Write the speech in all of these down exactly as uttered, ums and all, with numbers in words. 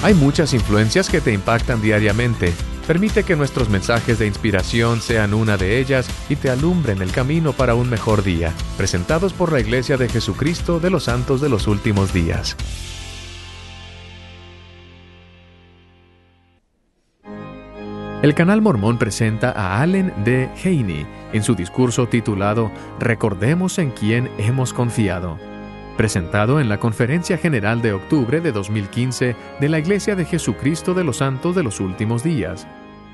Hay muchas influencias que te impactan diariamente. Permite que nuestros mensajes de inspiración sean una de ellas y te alumbren el camino para un mejor día. Presentados por la Iglesia de Jesucristo de los Santos de los Últimos Días. El Canal Mormón presenta a Allen D. Haney en su discurso titulado Recordemos en quién hemos confiado, presentado en la Conferencia General de octubre de dos mil quince de la Iglesia de Jesucristo de los Santos de los Últimos Días.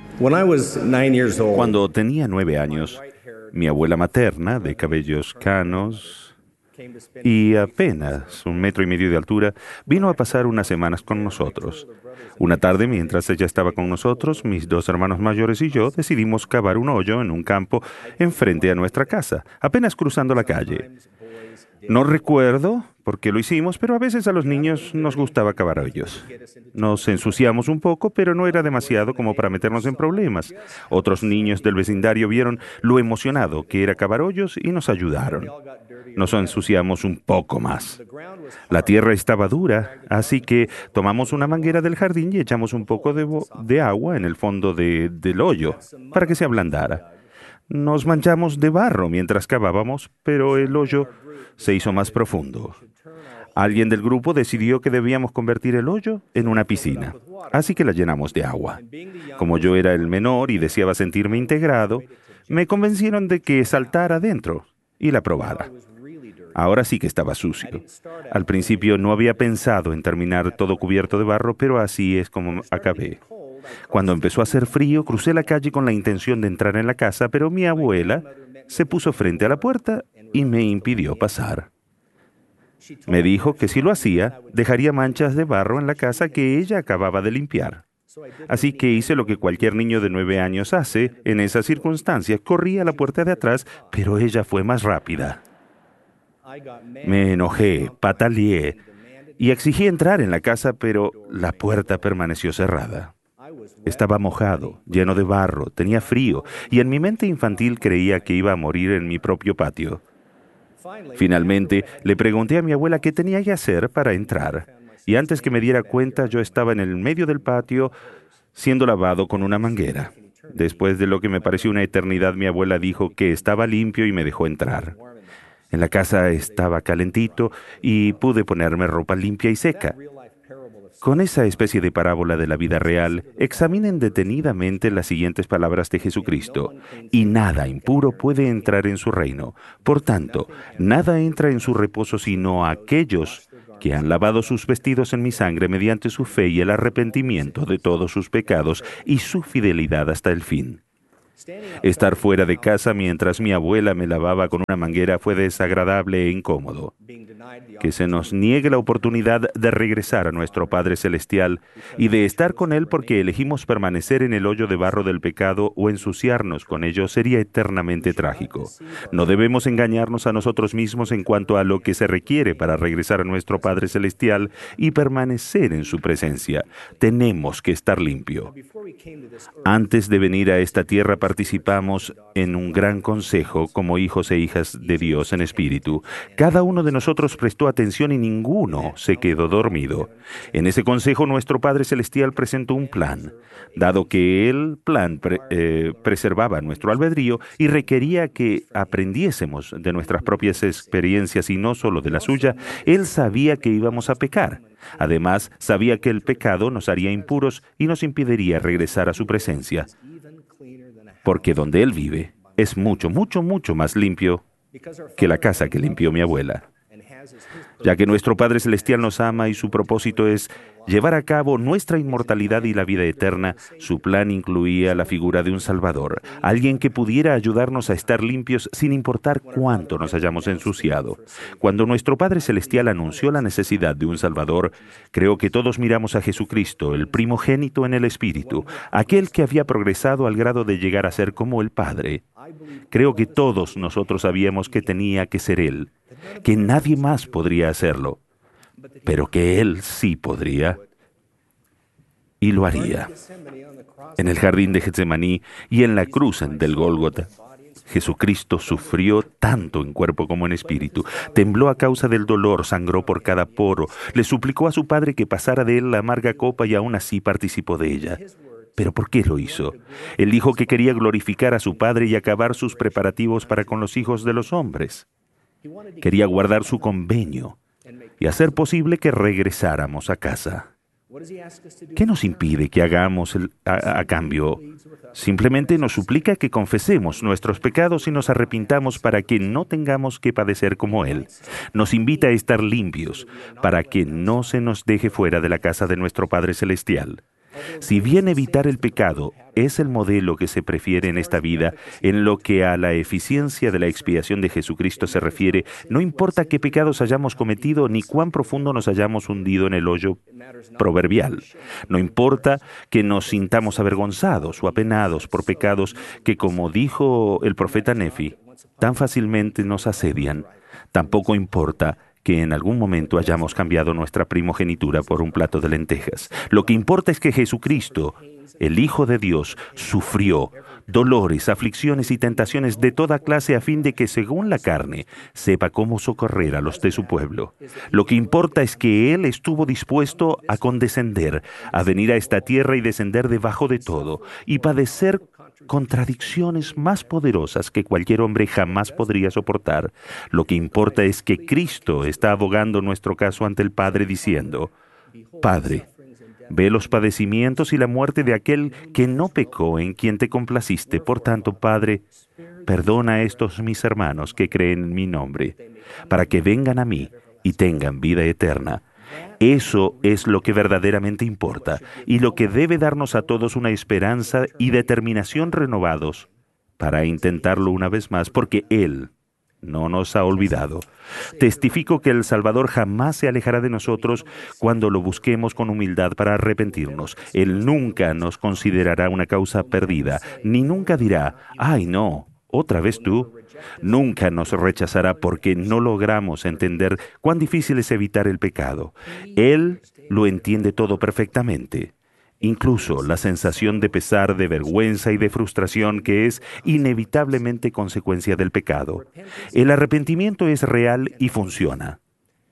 Cuando tenía nueve años, mi abuela materna, de cabellos canos y apenas un metro y medio de altura, vino a pasar unas semanas con nosotros. Una tarde, mientras ella estaba con nosotros, mis dos hermanos mayores y yo decidimos cavar un hoyo en un campo enfrente a nuestra casa, apenas cruzando la calle. No recuerdo por qué lo hicimos, pero a veces a los niños nos gustaba cavar hoyos. Nos ensuciamos un poco, pero no era demasiado como para meternos en problemas. Otros niños del vecindario vieron lo emocionado que era cavar hoyos y nos ayudaron. Nos ensuciamos un poco más. La tierra estaba dura, así que tomamos una manguera del jardín y echamos un poco de, de agua en el fondo de, del hoyo para que se ablandara. Nos manchamos de barro mientras cavábamos, pero el hoyo se hizo más profundo. Alguien del grupo decidió que debíamos convertir el hoyo en una piscina, así que la llenamos de agua. Como yo era el menor y deseaba sentirme integrado, me convencieron de que saltara adentro y la probara. Ahora sí que estaba sucio. Al principio no había pensado en terminar todo cubierto de barro, pero así es como acabé. Cuando empezó a hacer frío, crucé la calle con la intención de entrar en la casa, pero mi abuela se puso frente a la puerta y me impidió pasar. Me dijo que si lo hacía, dejaría manchas de barro en la casa que ella acababa de limpiar. Así que hice lo que cualquier niño de nueve años hace en esas circunstancias. Corrí a la puerta de atrás, pero ella fue más rápida. Me enojé, pataleé y exigí entrar en la casa, pero la puerta permaneció cerrada. Estaba mojado, lleno de barro, tenía frío, y en mi mente infantil creía que iba a morir en mi propio patio. Finalmente, le pregunté a mi abuela qué tenía que hacer para entrar, y antes que me diera cuenta, yo estaba en el medio del patio siendo lavado con una manguera. Después de lo que me pareció una eternidad, mi abuela dijo que estaba limpio y me dejó entrar. En la casa estaba calentito y pude ponerme ropa limpia y seca. Con esa especie de parábola de la vida real, examinen detenidamente las siguientes palabras de Jesucristo. Y nada impuro puede entrar en su reino. Por tanto, nada entra en su reposo sino aquellos que han lavado sus vestidos en mi sangre mediante su fe y el arrepentimiento de todos sus pecados y su fidelidad hasta el fin. Estar fuera de casa mientras mi abuela me lavaba con una manguera fue desagradable e incómodo. Que se nos niegue la oportunidad de regresar a nuestro Padre Celestial y de estar con Él porque elegimos permanecer en el hoyo de barro del pecado o ensuciarnos con ello sería eternamente trágico. No debemos engañarnos a nosotros mismos en cuanto a lo que se requiere para regresar a nuestro Padre Celestial y permanecer en su presencia. Tenemos que estar limpio. Antes de venir a esta tierra participamos en un gran consejo como hijos e hijas de Dios en espíritu. Cada uno de nosotros prestó atención y ninguno se quedó dormido. En ese consejo nuestro Padre Celestial presentó un plan. Dado que el plan pre- eh, preservaba nuestro albedrío y requería que aprendiésemos de nuestras propias experiencias y no solo de la suya, Él sabía que íbamos a pecar. Además, sabía que el pecado nos haría impuros y nos impediría regresar a su presencia. Porque donde Él vive es mucho, mucho, mucho más limpio que la casa que limpió mi abuela. Ya que nuestro Padre Celestial nos ama y su propósito es llevar a cabo nuestra inmortalidad y la vida eterna, su plan incluía la figura de un Salvador, alguien que pudiera ayudarnos a estar limpios sin importar cuánto nos hayamos ensuciado. Cuando nuestro Padre Celestial anunció la necesidad de un Salvador, creo que todos miramos a Jesucristo, el primogénito en el Espíritu, aquel que había progresado al grado de llegar a ser como el Padre. Creo que todos nosotros sabíamos que tenía que ser Él, que nadie más podría hacerlo, pero que Él sí podría y lo haría. En el jardín de Getsemaní y en la cruz del Gólgota, Jesucristo sufrió tanto en cuerpo como en espíritu. Tembló a causa del dolor, sangró por cada poro. Le suplicó a su Padre que pasara de él la amarga copa y aún así participó de ella. ¿Pero por qué lo hizo? Él dijo que quería glorificar a su Padre y acabar sus preparativos para con los hijos de los hombres. Quería guardar su convenio y hacer posible que regresáramos a casa. ¿Qué nos impide que hagamos el, a, a cambio? Simplemente nos suplica que confesemos nuestros pecados y nos arrepintamos para que no tengamos que padecer como Él. Nos invita a estar limpios para que no se nos deje fuera de la casa de nuestro Padre Celestial. Si bien evitar el pecado es el modelo que se prefiere en esta vida, en lo que a la eficiencia de la expiación de Jesucristo se refiere, no importa qué pecados hayamos cometido ni cuán profundo nos hayamos hundido en el hoyo proverbial. No importa que nos sintamos avergonzados o apenados por pecados que, como dijo el profeta Nefi, tan fácilmente nos asedian. Tampoco importa que en algún momento hayamos cambiado nuestra primogenitura por un plato de lentejas. Lo que importa es que Jesucristo, el Hijo de Dios, sufrió dolores, aflicciones y tentaciones de toda clase a fin de que, según la carne, sepa cómo socorrer a los de su pueblo. Lo que importa es que Él estuvo dispuesto a condescender, a venir a esta tierra y descender debajo de todo, y padecer contradicciones más poderosas que cualquier hombre jamás podría soportar. Lo que importa es que Cristo está abogando nuestro caso ante el Padre diciendo: Padre, ve los padecimientos y la muerte de aquel que no pecó, en quien te complaciste. Por tanto, Padre, perdona a estos mis hermanos que creen en mi nombre, para que vengan a mí y tengan vida eterna. Eso es lo que verdaderamente importa y lo que debe darnos a todos una esperanza y determinación renovados para intentarlo una vez más, porque Él no nos ha olvidado. Testifico que el Salvador jamás se alejará de nosotros cuando lo busquemos con humildad para arrepentirnos. Él nunca nos considerará una causa perdida, ni nunca dirá: ¡ay, no! ¿Otra vez tú? Nunca nos rechazará porque no logramos entender cuán difícil es evitar el pecado. Él lo entiende todo perfectamente, incluso la sensación de pesar, de vergüenza y de frustración que es inevitablemente consecuencia del pecado. El arrepentimiento es real y funciona.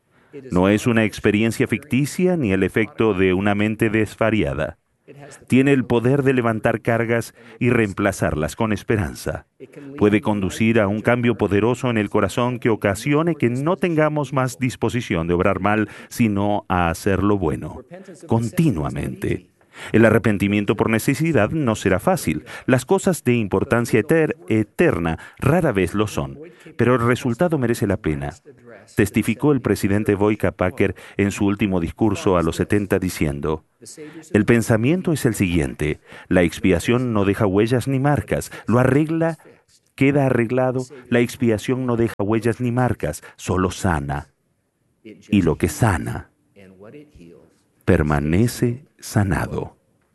No es una experiencia ficticia ni el efecto de una mente desvariada. Tiene el poder de levantar cargas y reemplazarlas con esperanza. Puede conducir a un cambio poderoso en el corazón que ocasione que no tengamos más disposición de obrar mal, sino a hacer lo bueno, continuamente. El arrepentimiento por necesidad no será fácil. Las cosas de importancia eter- eterna rara vez lo son, pero el resultado merece la pena. Testificó el presidente Boyka Packer en su último discurso a los setenta diciendo: el pensamiento es el siguiente: la expiación no deja huellas ni marcas, lo arregla, queda arreglado, la expiación no deja huellas ni marcas, solo sana. Y lo que sana permanece sanado.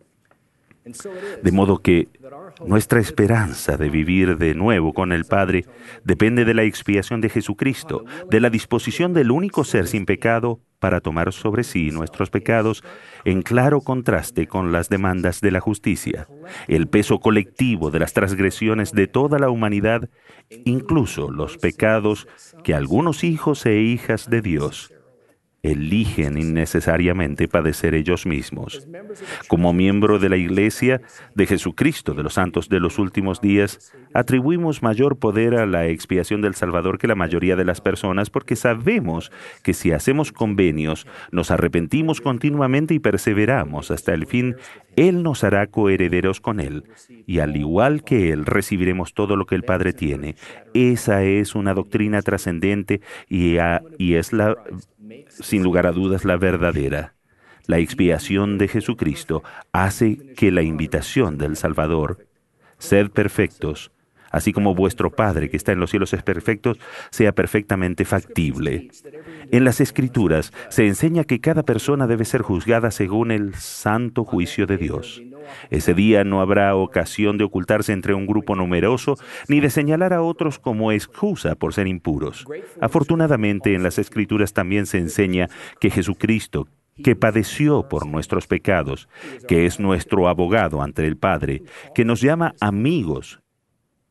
De modo que nuestra esperanza de vivir de nuevo con el Padre depende de la expiación de Jesucristo, de la disposición del único ser sin pecado para tomar sobre sí nuestros pecados, en claro contraste con las demandas de la justicia, el peso colectivo de las transgresiones de toda la humanidad, incluso los pecados que algunos hijos e hijas de Dios eligen innecesariamente padecer ellos mismos. Como miembro de la Iglesia de Jesucristo de los Santos de los Últimos Días, atribuimos mayor poder a la expiación del Salvador que la mayoría de las personas porque sabemos que si hacemos convenios, nos arrepentimos continuamente y perseveramos hasta el fin, Él nos hará coherederos con Él, y al igual que Él recibiremos todo lo que el Padre tiene. Esa es una doctrina trascendente y, a, y es la... sin lugar a dudas, la verdadera. La expiación de Jesucristo hace que la invitación del Salvador, sed perfectos, así como vuestro Padre que está en los cielos es perfecto, sea perfectamente factible. En las Escrituras se enseña que cada persona debe ser juzgada según el santo juicio de Dios. Ese día no habrá ocasión de ocultarse entre un grupo numeroso ni de señalar a otros como excusa por ser impuros. Afortunadamente, en las Escrituras también se enseña que Jesucristo, que padeció por nuestros pecados, que es nuestro abogado ante el Padre, que nos llama amigos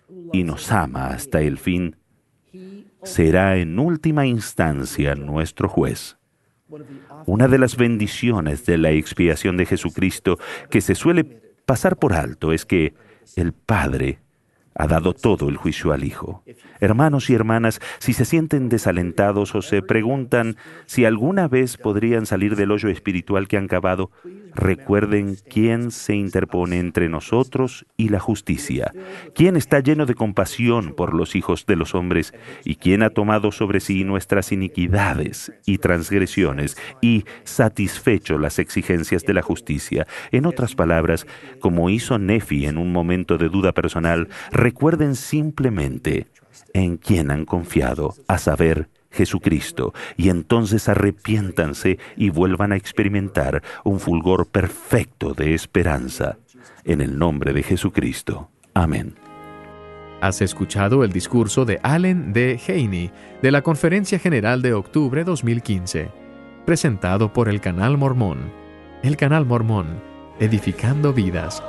y nos ama hasta el fin, será en última instancia nuestro juez. Una de las bendiciones de la expiación de Jesucristo que se suele pasar por alto es que el Padre ha dado todo el juicio al Hijo. Hermanos y hermanas, si se sienten desalentados o se preguntan si alguna vez podrían salir del hoyo espiritual que han cavado, recuerden quién se interpone entre nosotros y la justicia, quién está lleno de compasión por los hijos de los hombres y quién ha tomado sobre sí nuestras iniquidades y transgresiones y satisfecho las exigencias de la justicia. En otras palabras, como hizo Nefi en un momento de duda personal, recuerden simplemente en quién han confiado, a saber, Jesucristo, y entonces arrepiéntanse y vuelvan a experimentar un fulgor perfecto de esperanza. En el nombre de Jesucristo. Amén. Has escuchado el discurso de Allen D. Haney de la Conferencia General de octubre dos mil quince, presentado por el Canal Mormón. El Canal Mormón, edificando vidas.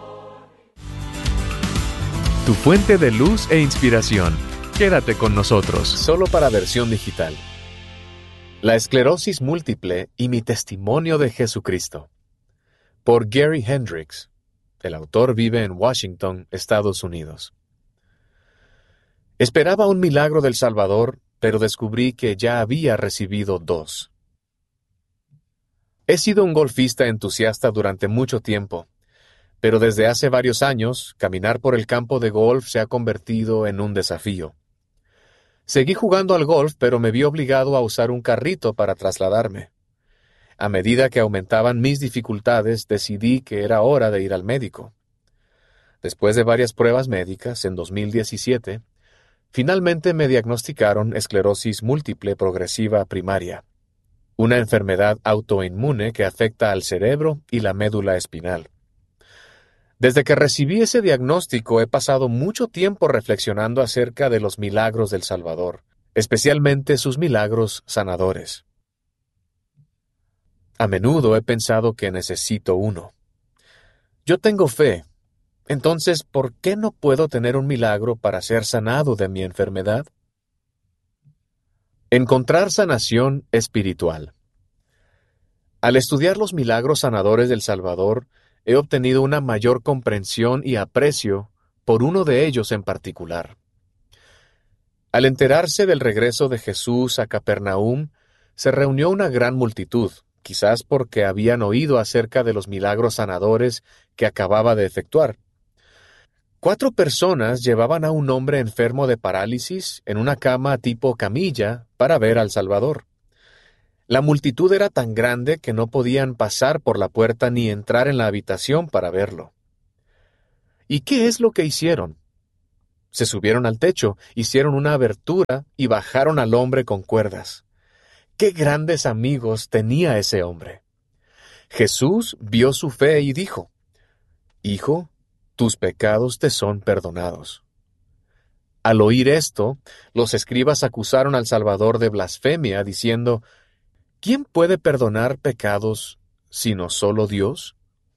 Tu fuente de luz e inspiración. Quédate con nosotros. Solo para versión digital. La esclerosis múltiple y mi testimonio de Jesucristo. Por Gary Hendricks. El autor vive en Washington, Estados Unidos. Esperaba un milagro del Salvador, pero descubrí que ya había recibido dos. He sido un golfista entusiasta durante mucho tiempo. Pero desde hace varios años, caminar por el campo de golf se ha convertido en un desafío. Seguí jugando al golf, pero me vi obligado a usar un carrito para trasladarme. A medida que aumentaban mis dificultades, decidí que era hora de ir al médico. Después de varias pruebas médicas, en dos mil diecisiete, finalmente me diagnosticaron esclerosis múltiple progresiva primaria, una enfermedad autoinmune que afecta al cerebro y la médula espinal. Desde que recibí ese diagnóstico he pasado mucho tiempo reflexionando acerca de los milagros del Salvador, especialmente sus milagros sanadores. A menudo he pensado que necesito uno. Yo tengo fe, entonces, ¿por qué no puedo tener un milagro para ser sanado de mi enfermedad? Encontrar sanación espiritual. Al estudiar los milagros sanadores del Salvador, he obtenido una mayor comprensión y aprecio por uno de ellos en particular. Al enterarse del regreso de Jesús a Capernaum, se reunió una gran multitud, quizás porque habían oído acerca de los milagros sanadores que acababa de efectuar. Cuatro personas llevaban a un hombre enfermo de parálisis en una cama tipo camilla para ver al Salvador. La multitud era tan grande que no podían pasar por la puerta ni entrar en la habitación para verlo. ¿Y qué es lo que hicieron? Se subieron al techo, hicieron una abertura y bajaron al hombre con cuerdas. ¡Qué grandes amigos tenía ese hombre! Jesús vio su fe y dijo: «Hijo, tus pecados te son perdonados». Al oír esto, los escribas acusaron al Salvador de blasfemia, diciendo: ¿quién puede perdonar pecados sino solo Dios?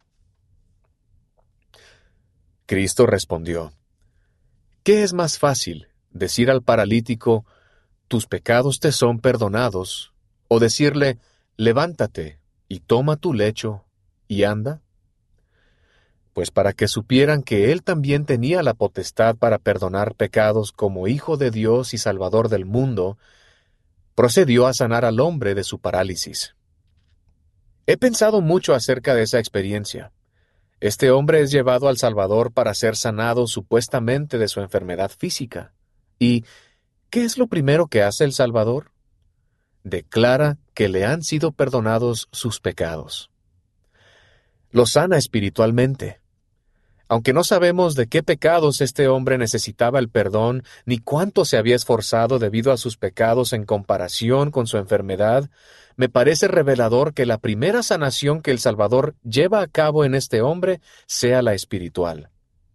Cristo respondió: ¿qué es más fácil, decir al paralítico, tus pecados te son perdonados, o decirle, levántate y toma tu lecho y anda? Pues para que supieran que él también tenía la potestad para perdonar pecados como Hijo de Dios y Salvador del mundo, procedió a sanar al hombre de su parálisis. He pensado mucho acerca de esa experiencia. Este hombre es llevado al Salvador para ser sanado supuestamente de su enfermedad física. ¿Y qué es lo primero que hace el Salvador? Declara que le han sido perdonados sus pecados. Lo sana espiritualmente. Aunque no sabemos de qué pecados este hombre necesitaba el perdón, ni cuánto se había esforzado debido a sus pecados en comparación con su enfermedad, me parece revelador que la primera sanación que el Salvador lleva a cabo en este hombre sea la espiritual.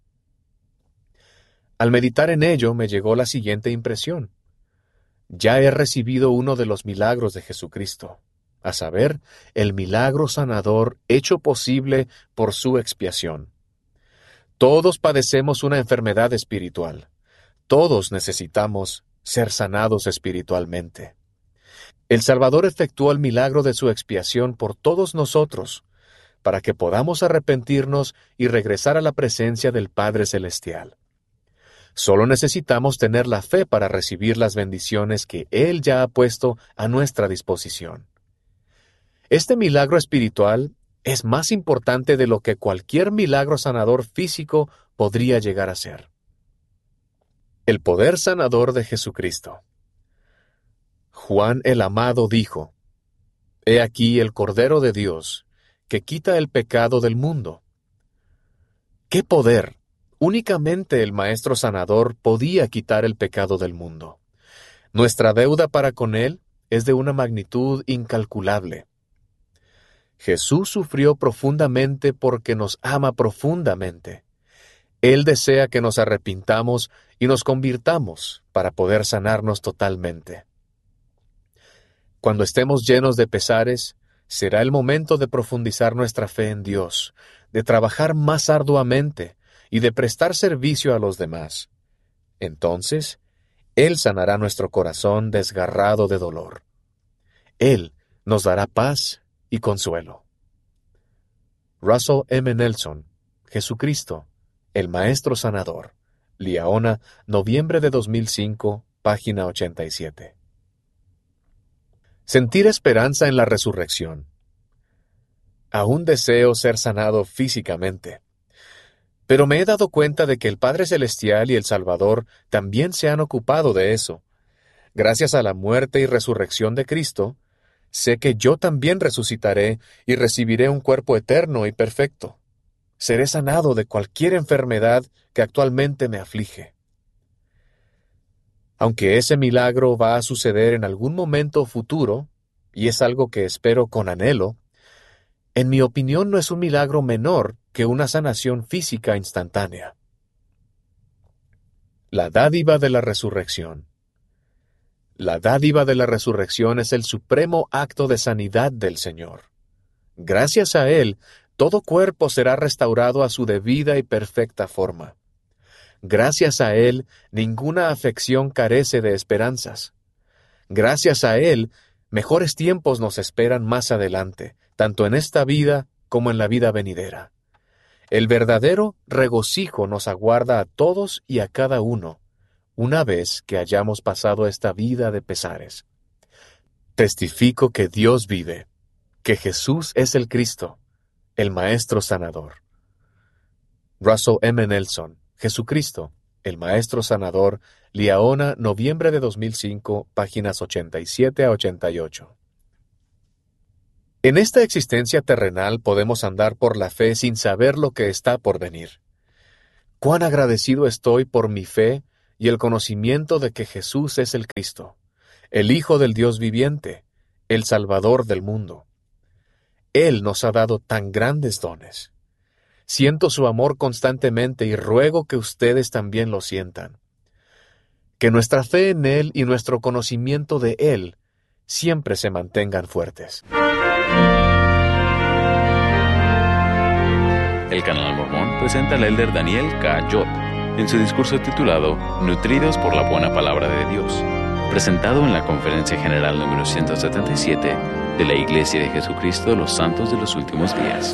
Al meditar en ello me llegó la siguiente impresión. Ya he recibido uno de los milagros de Jesucristo, a saber, el milagro sanador hecho posible por su expiación. Todos padecemos una enfermedad espiritual. Todos necesitamos ser sanados espiritualmente. El Salvador efectuó el milagro de su expiación por todos nosotros, para que podamos arrepentirnos y regresar a la presencia del Padre Celestial. Solo necesitamos tener la fe para recibir las bendiciones que Él ya ha puesto a nuestra disposición. Este milagro espiritual es más importante de lo que cualquier milagro sanador físico podría llegar a ser. El poder sanador de Jesucristo. Juan el Amado dijo: He aquí el Cordero de Dios, que quita el pecado del mundo. ¡Qué poder! Únicamente el Maestro Sanador podía quitar el pecado del mundo. Nuestra deuda para con Él es de una magnitud incalculable. Jesús sufrió profundamente porque nos ama profundamente. Él desea que nos arrepintamos y nos convirtamos para poder sanarnos totalmente. Cuando estemos llenos de pesares, será el momento de profundizar nuestra fe en Dios, de trabajar más arduamente y de prestar servicio a los demás. Entonces, Él sanará nuestro corazón desgarrado de dolor. Él nos dará paz y consuelo. Russell M. Nelson, Jesucristo, el Maestro Sanador. Liahona, noviembre de dos mil cinco, página ochenta y siete. Sentir esperanza en la resurrección. Aún deseo ser sanado físicamente, pero me he dado cuenta de que el Padre Celestial y el Salvador también se han ocupado de eso. Gracias a la muerte y resurrección de Cristo, sé que yo también resucitaré y recibiré un cuerpo eterno y perfecto. Seré sanado de cualquier enfermedad que actualmente me aflige. Aunque ese milagro va a suceder en algún momento futuro, y es algo que espero con anhelo, en mi opinión no es un milagro menor que una sanación física instantánea. La dádiva de la resurrección. La dádiva de la resurrección es el supremo acto de sanidad del Señor. Gracias a Él, todo cuerpo será restaurado a su debida y perfecta forma. Gracias a Él, ninguna afección carece de esperanzas. Gracias a Él, mejores tiempos nos esperan más adelante, tanto en esta vida como en la vida venidera. El verdadero regocijo nos aguarda a todos y a cada uno, una vez que hayamos pasado esta vida de pesares. Testifico que Dios vive, que Jesús es el Cristo, el Maestro Sanador. Russell M. Nelson, Jesucristo, el Maestro Sanador, Liahona, noviembre de dos mil cinco, páginas ochenta y siete a ochenta y ocho. En esta existencia terrenal podemos andar por la fe sin saber lo que está por venir. Cuán agradecido estoy por mi fe y el conocimiento de que Jesús es el Cristo, el Hijo del Dios viviente, el Salvador del mundo. Él nos ha dado tan grandes dones. Siento su amor constantemente y ruego que ustedes también lo sientan. Que nuestra fe en Él y nuestro conocimiento de Él siempre se mantengan fuertes. El Canal Mormón presenta al elder Daniel K. Yot en su discurso titulado Nutridos por la buena palabra de Dios, presentado en la Conferencia General número ciento setenta y siete de la Iglesia de Jesucristo de los Santos de los Últimos Días.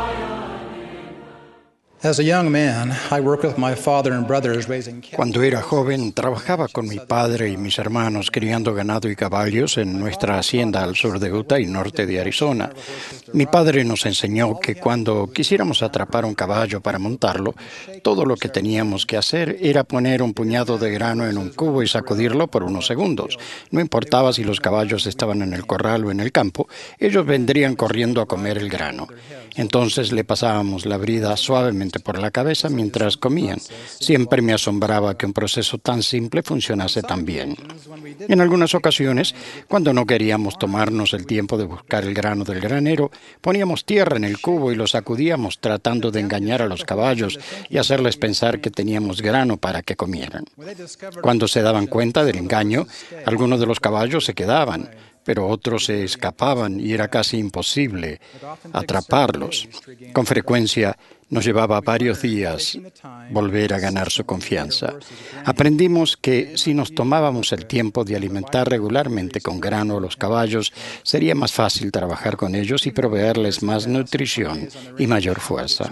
Cuando era joven, trabajaba con mi padre y mis hermanos criando ganado y caballos en nuestra hacienda al sur de Utah y norte de Arizona. Mi padre nos enseñó que cuando quisiéramos atrapar un caballo para montarlo, todo lo que teníamos que hacer era poner un puñado de grano en un cubo y sacudirlo por unos segundos. No importaba si los caballos estaban en el corral o en el campo, ellos vendrían corriendo a comer el grano. Entonces le pasábamos la brida suavemente por la cabeza mientras comían. Siempre me asombraba que un proceso tan simple funcionase tan bien. En algunas ocasiones, cuando no queríamos tomarnos el tiempo de buscar el grano del granero, poníamos tierra en el cubo y lo sacudíamos tratando de engañar a los caballos y hacerles pensar que teníamos grano para que comieran. Cuando se daban cuenta del engaño, algunos de los caballos se quedaban, pero otros se escapaban y era casi imposible atraparlos. Con frecuencia, Nos llevaba varios días volver a ganar su confianza. Aprendimos que si nos tomábamos el tiempo de alimentar regularmente con grano a los caballos, sería más fácil trabajar con ellos y proveerles más nutrición y mayor fuerza.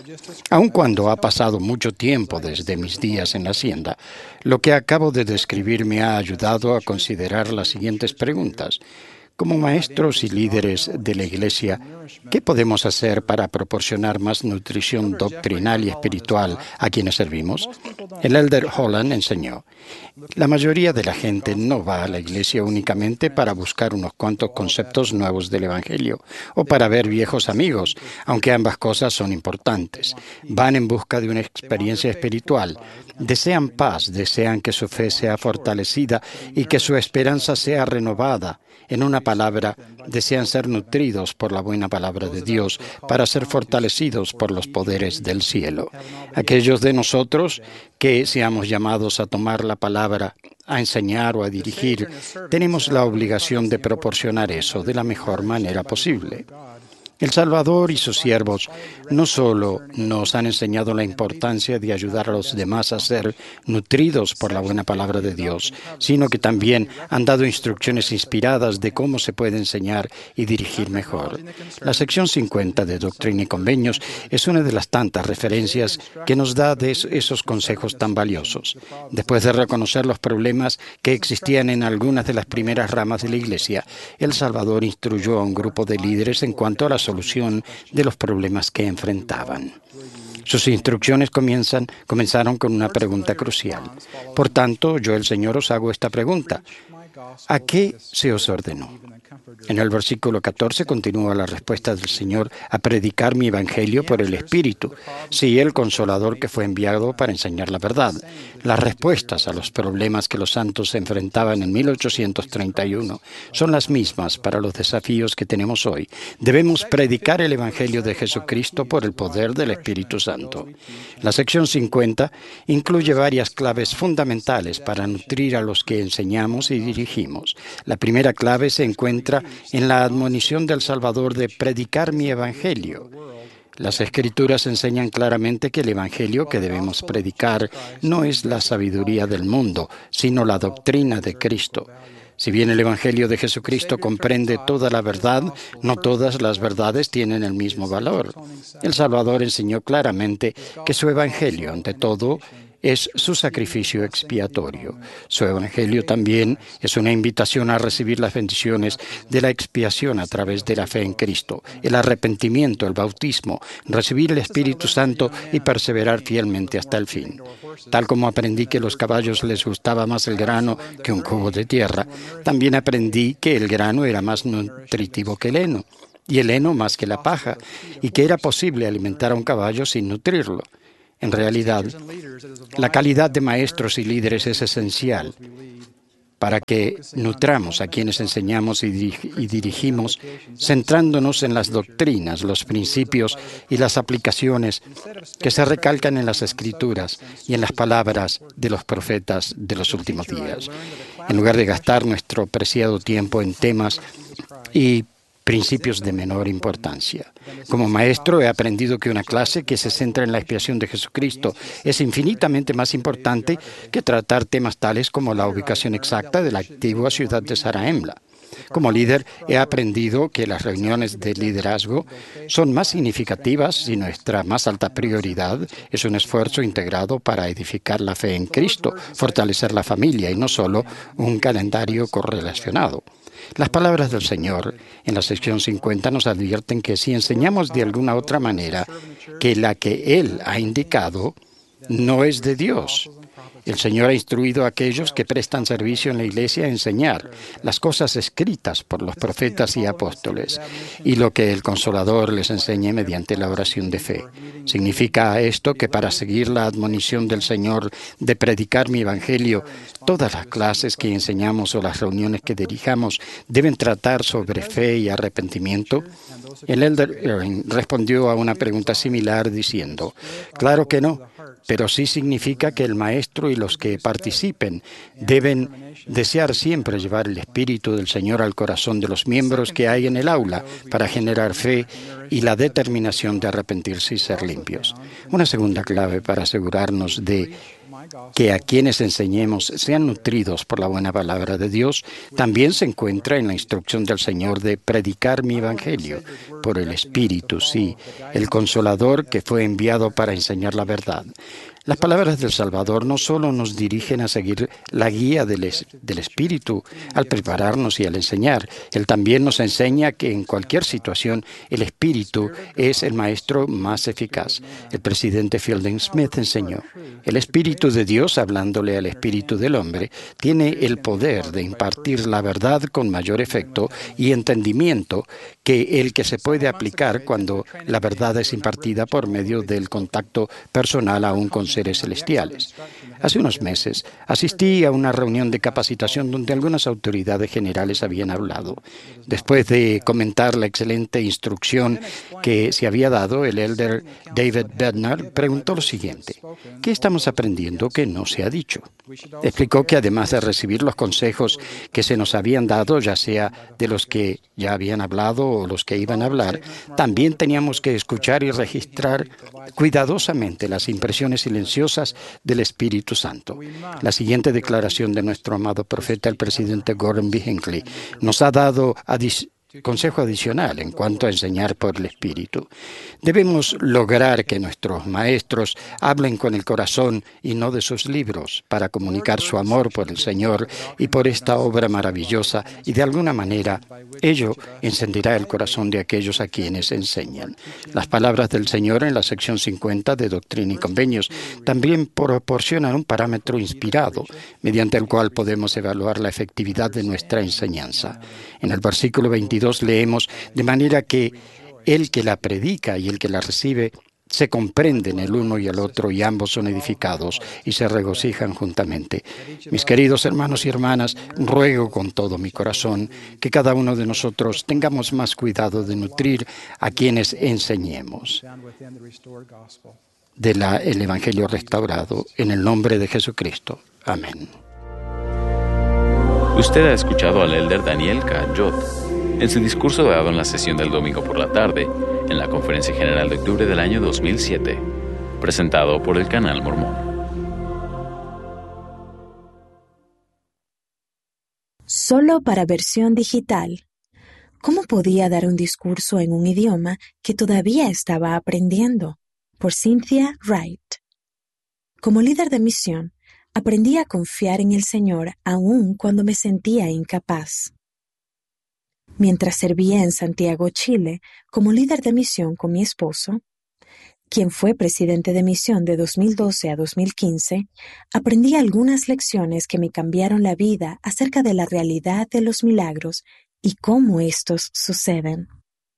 Aun cuando ha pasado mucho tiempo desde mis días en la hacienda, lo que acabo de describir me ha ayudado a considerar las siguientes preguntas. Como maestros y líderes de la Iglesia, ¿qué podemos hacer para proporcionar más nutrición doctrinal y espiritual a quienes servimos? El elder Holland enseñó: la mayoría de la gente no va a la Iglesia únicamente para buscar unos cuantos conceptos nuevos del Evangelio o para ver viejos amigos, aunque ambas cosas son importantes. Van en busca de una experiencia espiritual. Desean paz, desean que su fe sea fortalecida y que su esperanza sea renovada. En una palabra, desean ser nutridos por la buena palabra de Dios para ser fortalecidos por los poderes del cielo. Aquellos de nosotros que seamos llamados a tomar la palabra, a enseñar o a dirigir, tenemos la obligación de proporcionar eso de la mejor manera posible. El Salvador y sus siervos no solo nos han enseñado la importancia de ayudar a los demás a ser nutridos por la buena palabra de Dios, sino que también han dado instrucciones inspiradas de cómo se puede enseñar y dirigir mejor. La sección cincuenta de Doctrina y Convenios es una de las tantas referencias que nos da de esos consejos tan valiosos. Después de reconocer los problemas que existían en algunas de las primeras ramas de la Iglesia, el Salvador instruyó a un grupo de líderes en cuanto a la solución de los problemas que enfrentaban. Sus instrucciones comienzan, comenzaron con una pregunta crucial. Por tanto, yo, el Señor, os hago esta pregunta: ¿a qué se os ordenó? En el versículo catorce continúa la respuesta del Señor: a predicar mi evangelio por el Espíritu, sí, el Consolador que fue enviado para enseñar la verdad. Las respuestas a los problemas que los santos enfrentaban en mil ochocientos treinta y uno son las mismas para los desafíos que tenemos hoy. Debemos predicar el evangelio de Jesucristo por el poder del Espíritu Santo. La sección cincuenta incluye varias claves fundamentales para nutrir a los que enseñamos y dirigimos. La primera clave se encuentra en la admonición del Salvador de predicar mi evangelio. Las Escrituras enseñan claramente que el evangelio que debemos predicar no es la sabiduría del mundo, sino la doctrina de Cristo. Si bien el evangelio de Jesucristo comprende toda la verdad, no todas las verdades tienen el mismo valor. El Salvador enseñó claramente que su evangelio, ante todo, es su sacrificio expiatorio. Su evangelio también es una invitación a recibir las bendiciones de la expiación a través de la fe en Cristo, el arrepentimiento, el bautismo, recibir el Espíritu Santo y perseverar fielmente hasta el fin. Tal como aprendí que a los caballos les gustaba más el grano que un cubo de tierra, también aprendí que el grano era más nutritivo que el heno, y el heno más que la paja, y que era posible alimentar a un caballo sin nutrirlo. En realidad, la calidad de maestros y líderes es esencial para que nutramos a quienes enseñamos y dirigimos, centrándonos en las doctrinas, los principios y las aplicaciones que se recalcan en las Escrituras y en las palabras de los profetas de los últimos días. En lugar de gastar nuestro preciado tiempo en temas y principios de menor importancia. Como maestro he aprendido que una clase que se centra en la expiación de Jesucristo es infinitamente más importante que tratar temas tales como la ubicación exacta de la antigua ciudad de Zarahemla. Como líder he aprendido que las reuniones de liderazgo son más significativas si nuestra más alta prioridad es un esfuerzo integrado para edificar la fe en Cristo, fortalecer la familia y no solo un calendario correlacionado. Las palabras del Señor en la sección cincuenta nos advierten que si enseñamos de alguna otra manera que la que Él ha indicado, no es de Dios. El Señor ha instruido a aquellos que prestan servicio en la Iglesia a enseñar las cosas escritas por los profetas y apóstoles y lo que el Consolador les enseñe mediante la oración de fe. ¿Significa esto que para seguir la admonición del Señor de predicar mi evangelio, todas las clases que enseñamos o las reuniones que dirijamos deben tratar sobre fe y arrepentimiento? El elder Eyring respondió a una pregunta similar diciendo: claro que no. pero sí significa que el maestro y los que participen deben desear siempre llevar el Espíritu del Señor al corazón de los miembros que hay en el aula para generar fe y la determinación de arrepentirse y ser limpios. Una segunda clave para asegurarnos de que a quienes enseñemos sean nutridos por la buena palabra de Dios, también se encuentra en la instrucción del Señor de predicar mi evangelio por el Espíritu, sí, el Consolador que fue enviado para enseñar la verdad. Las palabras del Salvador no solo nos dirigen a seguir la guía del, es, del Espíritu al prepararnos y al enseñar, Él también nos enseña que en cualquier situación el Espíritu es el maestro más eficaz. El presidente Fielding Smith enseñó: el Espíritu de Dios, hablándole al Espíritu del hombre, tiene el poder de impartir la verdad con mayor efecto y entendimiento que el que se puede aplicar cuando la verdad es impartida por medio del contacto personal aún con seres celestiales. Hace unos meses asistí a una reunión de capacitación donde algunas autoridades generales habían hablado. Después de comentar la excelente instrucción que se había dado, el elder David Bednar preguntó lo siguiente: ¿qué estamos aprendiendo que no se ha dicho? Explicó que además de recibir los consejos que se nos habían dado, ya sea de los que ya habían hablado o los que iban a hablar, también teníamos que escuchar y registrar cuidadosamente las impresiones silenciosas del Espíritu Santo. La siguiente declaración de nuestro amado profeta, el presidente Gordon B. Hinckley, nos ha dado adicionalmente consejo adicional en cuanto a enseñar por el Espíritu. Debemos lograr que nuestros maestros hablen con el corazón y no de sus libros, para comunicar su amor por el Señor y por esta obra maravillosa, y de alguna manera ello encenderá el corazón de aquellos a quienes enseñan. Las palabras del Señor en la sección cincuenta de Doctrina y Convenios también proporcionan un parámetro inspirado, mediante el cual podemos evaluar la efectividad de nuestra enseñanza. En el versículo veintidós leemos: de manera que el que la predica y el que la recibe se comprenden el uno y el otro, y ambos son edificados y se regocijan juntamente. Mis queridos hermanos y hermanas, ruego con todo mi corazón que cada uno de nosotros tengamos más cuidado de nutrir a quienes enseñemos del Evangelio restaurado, en el nombre de Jesucristo. Amén. Usted ha escuchado al elder Daniel K. Jot en su discurso dado en la sesión del domingo por la tarde, en la Conferencia General de Octubre del año dos mil siete, presentado por el Canal Mormón. Solo para versión digital. ¿Cómo podía dar un discurso en un idioma que todavía estaba aprendiendo? Por Cynthia Wright. Como líder de misión, aprendí a confiar en el Señor aun cuando me sentía incapaz. Mientras servía en Santiago, Chile, como líder de misión con mi esposo, quien fue presidente de misión de dos mil doce a dos mil quince, aprendí algunas lecciones que me cambiaron la vida acerca de la realidad de los milagros y cómo estos suceden.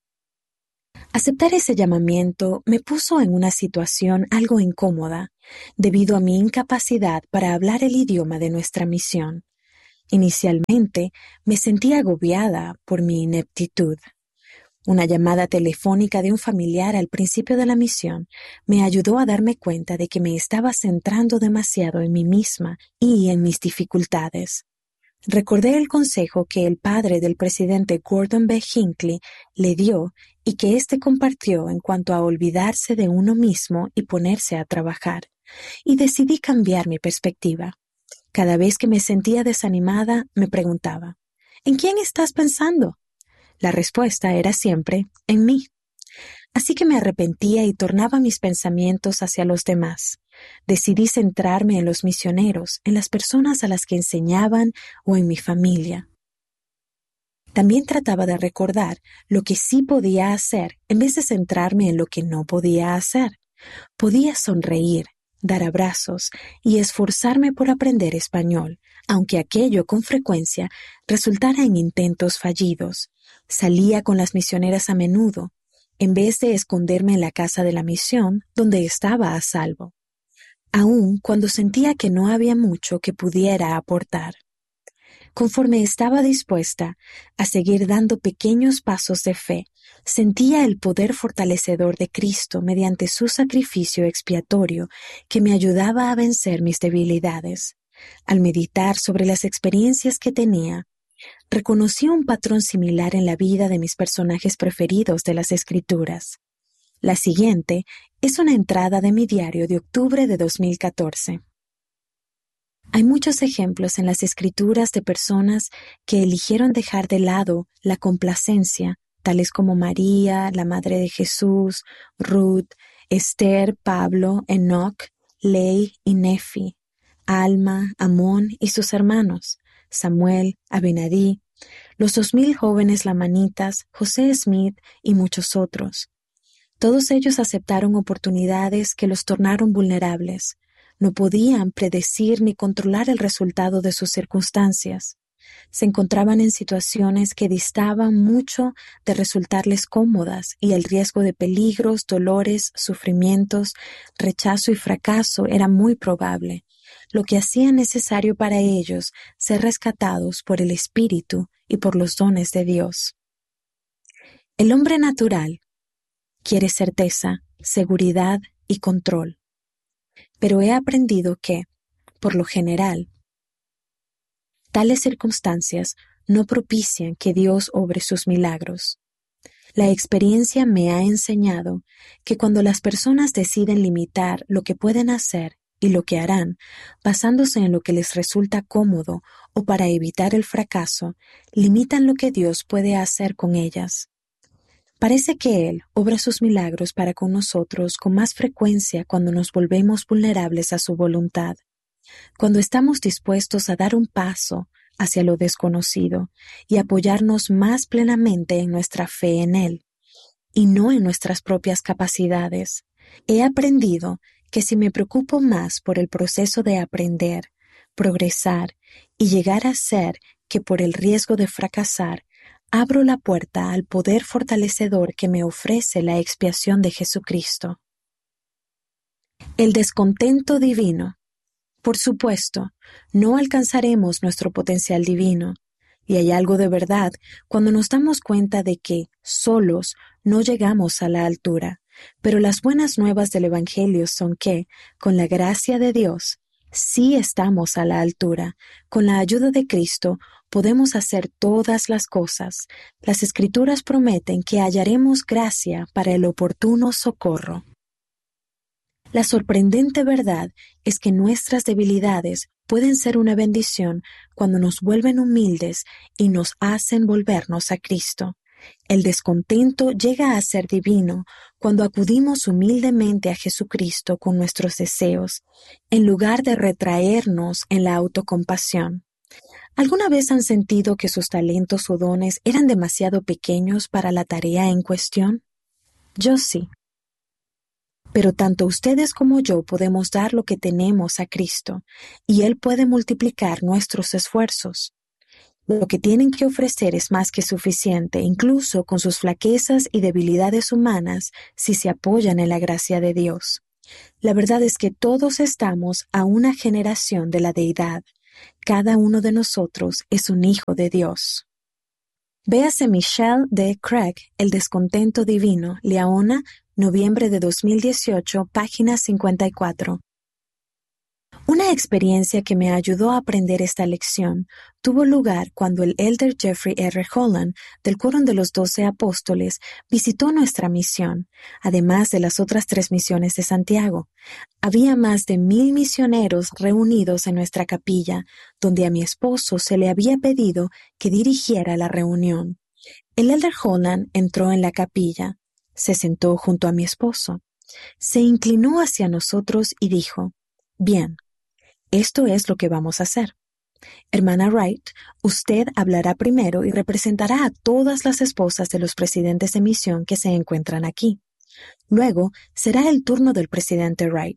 Aceptar ese llamamiento me puso en una situación algo incómoda, debido a mi incapacidad para hablar el idioma de nuestra misión. Inicialmente, me sentí agobiada por mi ineptitud. Una llamada telefónica de un familiar al principio de la misión me ayudó a darme cuenta de que me estaba centrando demasiado en mí misma y en mis dificultades. Recordé el consejo que el padre del presidente Gordon B. Hinckley le dio y que éste compartió en cuanto a olvidarse de uno mismo y ponerse a trabajar, y decidí cambiar mi perspectiva. Cada vez que me sentía desanimada, me preguntaba: ¿en quién estás pensando? La respuesta era siempre: en mí. Así que me arrepentía y tornaba mis pensamientos hacia los demás. Decidí centrarme en los misioneros, en las personas a las que enseñaban o en mi familia. También trataba de recordar lo que sí podía hacer en vez de centrarme en lo que no podía hacer. Podía sonreír, dar abrazos y esforzarme por aprender español, aunque aquello con frecuencia resultara en intentos fallidos. Salía con las misioneras a menudo, en vez de esconderme en la casa de la misión, donde estaba a salvo, aun cuando sentía que no había mucho que pudiera aportar. Conforme estaba dispuesta a seguir dando pequeños pasos de fe, sentía el poder fortalecedor de Cristo mediante su sacrificio expiatorio que me ayudaba a vencer mis debilidades. Al meditar sobre las experiencias que tenía, reconocí un patrón similar en la vida de mis personajes preferidos de las Escrituras. La siguiente es una entrada de mi diario de octubre de dos mil catorce. Hay muchos ejemplos en las Escrituras de personas que eligieron dejar de lado la complacencia, tales como María, la madre de Jesús, Ruth, Esther, Pablo, Enoc, Ley y Nefi, Alma, Amón y sus hermanos, Samuel, Abinadí, los dos mil jóvenes lamanitas, José Smith y muchos otros. Todos ellos aceptaron oportunidades que los tornaron vulnerables. No podían predecir ni controlar el resultado de sus circunstancias. Se encontraban en situaciones que distaban mucho de resultarles cómodas y el riesgo de peligros, dolores, sufrimientos, rechazo y fracaso era muy probable, lo que hacía necesario para ellos ser rescatados por el Espíritu y por los dones de Dios. El hombre natural quiere certeza, seguridad y control. Pero he aprendido que, por lo general, tales circunstancias no propician que Dios obre sus milagros. La experiencia me ha enseñado que cuando las personas deciden limitar lo que pueden hacer y lo que harán, basándose en lo que les resulta cómodo o para evitar el fracaso, limitan lo que Dios puede hacer con ellas. Parece que Él obra sus milagros para con nosotros con más frecuencia cuando nos volvemos vulnerables a su voluntad, cuando estamos dispuestos a dar un paso hacia lo desconocido y apoyarnos más plenamente en nuestra fe en Él, y no en nuestras propias capacidades. He aprendido que si me preocupo más por el proceso de aprender, progresar y llegar a ser que por el riesgo de fracasar, abro la puerta al poder fortalecedor que me ofrece la expiación de Jesucristo. El descontento divino. Por supuesto, no alcanzaremos nuestro potencial divino, y hay algo de verdad cuando nos damos cuenta de que, solos, no llegamos a la altura, pero las buenas nuevas del Evangelio son que, con la gracia de Dios, sí estamos a la altura. Con la ayuda de Cristo, podemos hacer todas las cosas. Las Escrituras prometen que hallaremos gracia para el oportuno socorro. La sorprendente verdad es que nuestras debilidades pueden ser una bendición cuando nos vuelven humildes y nos hacen volvernos a Cristo. El descontento llega a ser divino cuando acudimos humildemente a Jesucristo con nuestros deseos, en lugar de retraernos en la autocompasión. ¿Alguna vez han sentido que sus talentos o dones eran demasiado pequeños para la tarea en cuestión? Yo sí. Pero tanto ustedes como yo podemos dar lo que tenemos a Cristo, y Él puede multiplicar nuestros esfuerzos. Lo que tienen que ofrecer es más que suficiente, incluso con sus flaquezas y debilidades humanas, si se apoyan en la gracia de Dios. La verdad es que todos estamos a una generación de la deidad. Cada uno de nosotros es un hijo de Dios. Véase Michelle D. Craig, El descontento divino, Liaona, noviembre de dos mil dieciocho, página cincuenta y cuatro. Una experiencia que me ayudó a aprender esta lección tuvo lugar cuando el elder Jeffrey R. Holland, del Quórum de los Doce Apóstoles, visitó nuestra misión, además de las otras tres misiones de Santiago. Había más de mil misioneros reunidos en nuestra capilla, donde a mi esposo se le había pedido que dirigiera la reunión. El elder Holland entró en la capilla, se sentó junto a mi esposo, se inclinó hacia nosotros y dijo: «Bien, esto es lo que vamos a hacer. Hermana Wright, usted hablará primero y representará a todas las esposas de los presidentes de misión que se encuentran aquí. Luego será el turno del presidente Wright».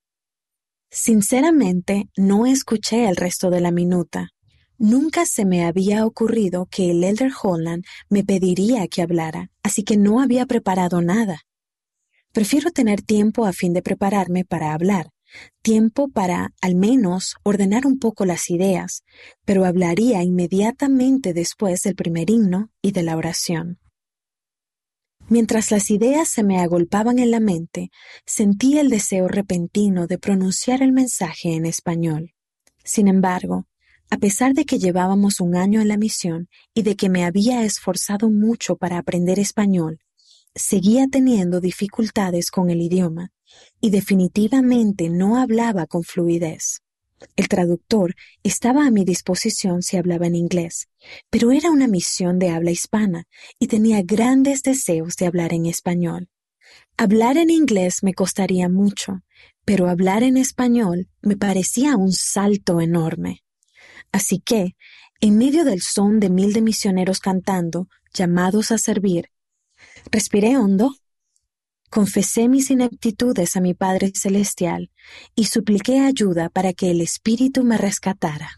Sinceramente, no escuché el resto de la minuta. Nunca se me había ocurrido que el elder Holland me pediría que hablara, así que no había preparado nada. Prefiero tener tiempo a fin de prepararme para hablar, tiempo para, al menos, ordenar un poco las ideas, pero hablaría inmediatamente después del primer himno y de la oración. Mientras las ideas se me agolpaban en la mente, sentí el deseo repentino de pronunciar el mensaje en español. Sin embargo, a pesar de que llevábamos un año en la misión y de que me había esforzado mucho para aprender español, seguía teniendo dificultades con el idioma y definitivamente no hablaba con fluidez. El traductor estaba a mi disposición si hablaba en inglés, pero era una misión de habla hispana y tenía grandes deseos de hablar en español. Hablar en inglés me costaría mucho, pero hablar en español me parecía un salto enorme. Así que, en medio del son de mil de misioneros cantando, llamados a servir, respiré hondo, confesé mis ineptitudes a mi Padre Celestial y supliqué ayuda para que el Espíritu me rescatara.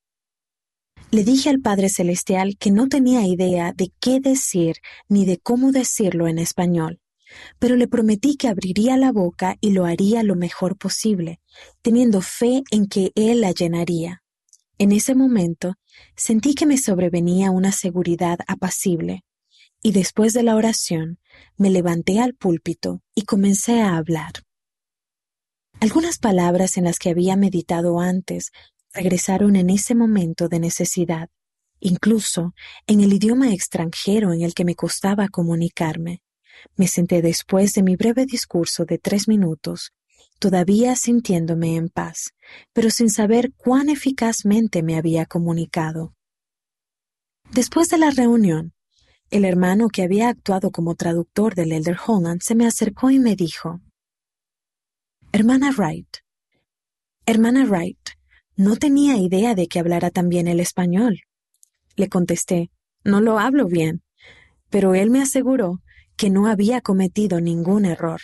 Le dije al Padre Celestial que no tenía idea de qué decir ni de cómo decirlo en español, pero le prometí que abriría la boca y lo haría lo mejor posible, teniendo fe en que Él la llenaría. En ese momento, sentí que me sobrevenía una seguridad apacible, y después de la oración, me levanté al púlpito y comencé a hablar. Algunas palabras en las que había meditado antes regresaron en ese momento de necesidad, incluso en el idioma extranjero en el que me costaba comunicarme. Me senté después de mi breve discurso de tres minutos, todavía sintiéndome en paz, pero sin saber cuán eficazmente me había comunicado. Después de la reunión, el hermano que había actuado como traductor del Elder Holland se me acercó y me dijo: «Hermana Wright, hermana Wright, no tenía idea de que hablara tan bien el español». Le contesté: «No lo hablo bien», pero él me aseguró que no había cometido ningún error.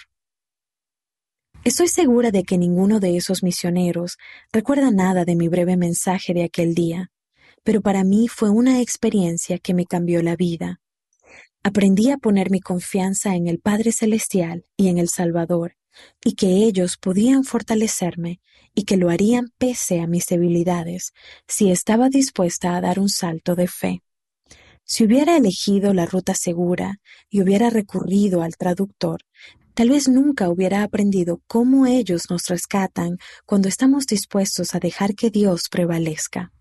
Estoy segura de que ninguno de esos misioneros recuerda nada de mi breve mensaje de aquel día, pero para mí fue una experiencia que me cambió la vida. Aprendí a poner mi confianza en el Padre Celestial y en el Salvador, y que ellos podían fortalecerme y que lo harían pese a mis debilidades si estaba dispuesta a dar un salto de fe. Si hubiera elegido la ruta segura y hubiera recurrido al traductor, tal vez nunca hubiera aprendido cómo ellos nos rescatan cuando estamos dispuestos a dejar que Dios prevalezca.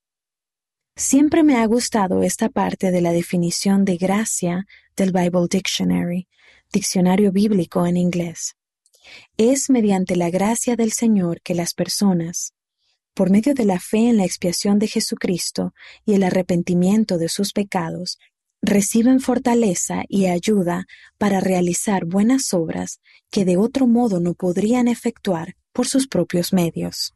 Siempre me ha gustado esta parte de la definición de gracia del Bible Dictionary, diccionario bíblico en inglés. Es mediante la gracia del Señor que las personas, por medio de la fe en la expiación de Jesucristo y el arrepentimiento de sus pecados, reciben fortaleza y ayuda para realizar buenas obras que de otro modo no podrían efectuar por sus propios medios.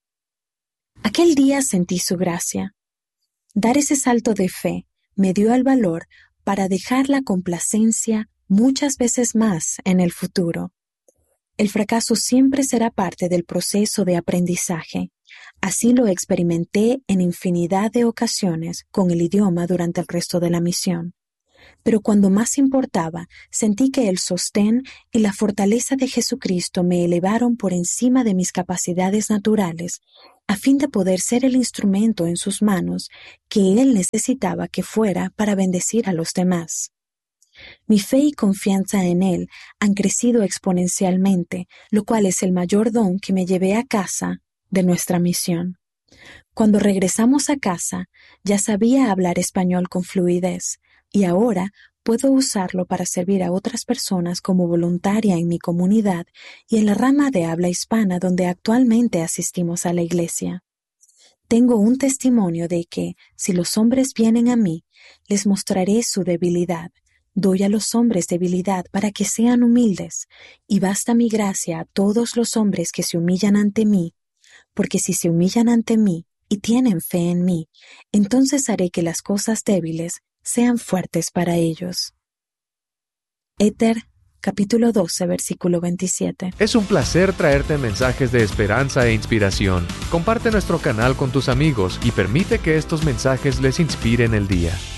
Aquel día sentí su gracia. Dar ese salto de fe me dio el valor para dejar la complacencia muchas veces más en el futuro. El fracaso siempre será parte del proceso de aprendizaje. Así lo experimenté en infinidad de ocasiones con el idioma durante el resto de la misión. Pero cuando más importaba, sentí que el sostén y la fortaleza de Jesucristo me elevaron por encima de mis capacidades naturales, a fin de poder ser el instrumento en sus manos que Él necesitaba que fuera para bendecir a los demás. Mi fe y confianza en Él han crecido exponencialmente, lo cual es el mayor don que me llevé a casa de nuestra misión. Cuando regresamos a casa, ya sabía hablar español con fluidez, y ahora puedo usarlo para servir a otras personas como voluntaria en mi comunidad y en la rama de habla hispana donde actualmente asistimos a la iglesia. Tengo un testimonio de que, si los hombres vienen a mí, les mostraré su debilidad. Doy a los hombres debilidad para que sean humildes, y basta mi gracia a todos los hombres que se humillan ante mí, porque si se humillan ante mí y tienen fe en mí, entonces haré que las cosas débiles sean fuertes para ellos. Éter, capítulo doce, versículo veintisiete. Es un placer traerte mensajes de esperanza e inspiración. Comparte nuestro canal con tus amigos y permite que estos mensajes les inspiren el día.